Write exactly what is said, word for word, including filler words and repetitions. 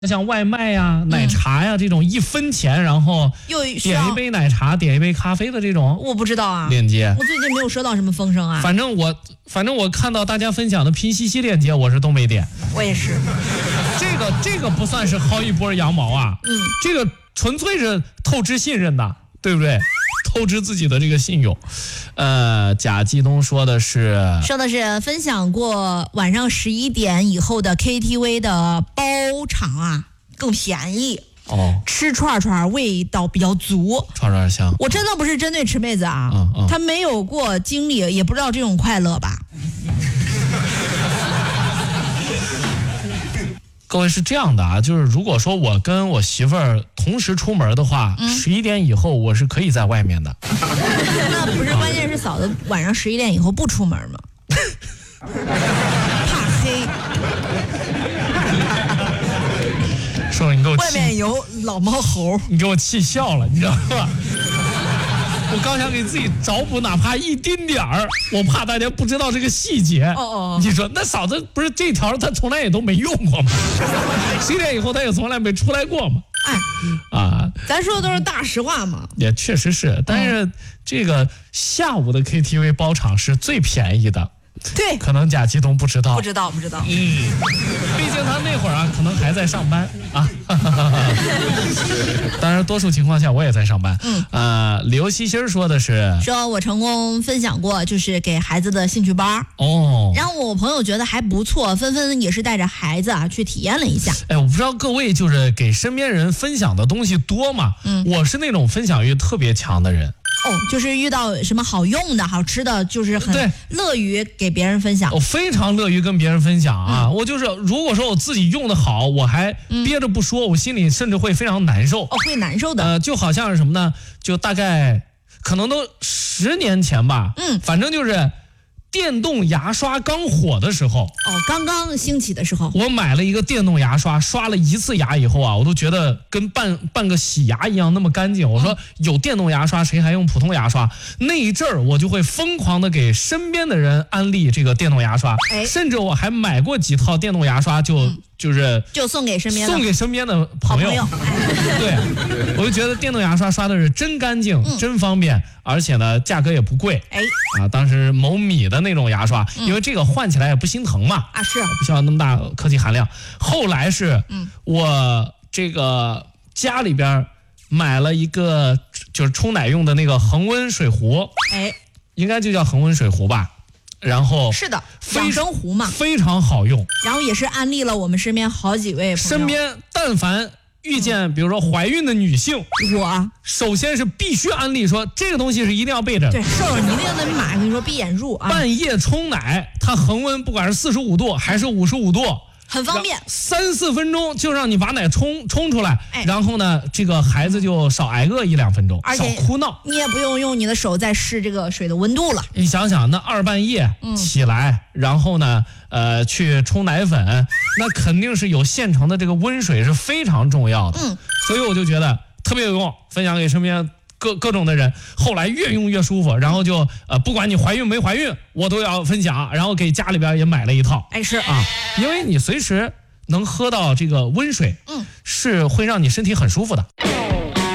像外卖呀、奶茶呀、嗯、这种一分钱，然后点一杯奶茶、点一杯咖啡的这种， 我不知道啊。 链接， 我最近没有收到什么风声啊。 反正我，反正我看到大家分享的拼夕夕链接，我是都没点。 我也是。 这个这个不算是薅一波羊毛啊， 嗯， 这个纯粹是透支信任的，对不对？透支自己的这个信用。呃，贾继东说的是说的是分享过晚上十一点以后的 K T V 的包场啊更便宜哦， 吃串串味道比较足， 串串香。 我真的不是针对吃妹子啊， 嗯嗯、 他没有过经历，也不知道这种快乐吧。 各位是这样的啊，就是如果说我跟我媳妇儿同时出门的话，十一、嗯、点以后我是可以在外面的。 那不是，关键是嫂子晚上十一点以后不出门吗？怕黑。 说你给我气， 外面有老猫猴， 你给我气笑了，你知道吧？我刚想给自己找补哪怕一丁点儿，我怕大家不知道这个细节。 哦哦， 你说那嫂子不是这条她从来也都没用过吗？十点以后她也从来没出来过嘛。 哎， 啊， 咱说的都是大实话嘛。 也确实是，但是这个下午的 K T V 包场是最便宜的。 对， 可能贾继东不知道， 不知道，不知道。 嗯，毕竟他那会儿啊，可能还在上班啊。当然，多数情况下我也在上班。嗯，呃，刘希欣说的是， 说我成功分享过，就是给孩子的兴趣班哦。 然后我朋友觉得还不错，纷纷也是带着孩子啊去体验了一下。 哎，我不知道各位就是给身边人分享的东西多吗？嗯，我是那种分享欲特别强的人。 哦，就是遇到什么好用的好吃的，就是很乐于给别人分享。 我非常乐于跟别人分享啊！嗯、我就是如果说我自己用的好，我还憋着不说，嗯、我心里甚至会非常难受。 哦，会难受的。 呃，就好像是什么呢？就大概可能都十年前吧。嗯，反正就是电动牙刷刚火的时候。 哦，刚刚兴起的时候。 我买了一个电动牙刷，刷了一次牙以后啊，我都觉得跟半半个洗牙一样那么干净。我说有电动牙刷，谁还用普通牙刷？那一阵儿我就会疯狂的给身边的人安利这个电动牙刷，哎、甚至我还买过几套电动牙刷就。嗯就是就送给身边的送给身边的朋友， 朋友对，我就觉得电动牙刷刷的是真干净、嗯、真方便，而且呢价格也不贵。哎，啊，当时某米的那种牙刷，嗯、因为这个换起来也不心疼嘛， 啊是， 不需要那么大科技含量。后来是，嗯，我这个家里边买了一个就是冲奶用的那个恒温水壶，哎，应该就叫恒温水壶吧。然后是的，养生壶嘛， 非常好用。 然后也是安利了我们身边好几位朋友。 身边但凡遇见、嗯、比如说怀孕的女性， 我首先是必须安利说这个东西是一定要备着。 对，瘦你一定得买，跟你说闭眼入啊。 半夜冲奶，它恒温不管是四十五度还是五十五度。 很方便， 三四分钟就让你把奶冲冲出来，哎、然后呢，这个孩子就少挨饿一两分钟，少哭闹。 你也不用用你的手再试这个水的温度了。 你想想，那二半夜起来，嗯、然后呢，呃，去冲奶粉，那肯定是有现成的这个温水是非常重要的。嗯，所以我就觉得特别有用，分享给身边各各种的人。后来越用越舒服，然后就呃，不管你怀孕没怀孕，我都要分享，然后给家里边也买了一套。 哎，是啊。因为你随时能喝到这个温水，嗯，是会让你身体很舒服的。